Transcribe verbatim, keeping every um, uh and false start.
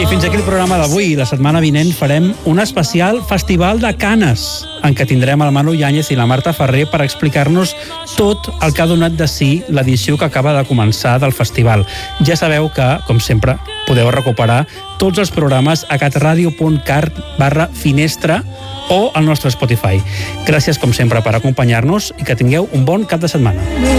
fins aquí el programa d'avui. La setmana vinent farem un especial Festival de Canes, en què tindrem el Manu Yáñez i la Marta Ferrer per explicar-nos tot el que ha donat de si l'edició que acaba de començar del festival. Ja sabeu que, com sempre, podeu recuperar tots els programes a catradio punt cat barra finestra o al nostre Spotify. Gràcies, com sempre, per acompanyar-nos i que tingueu un bon cap de setmana.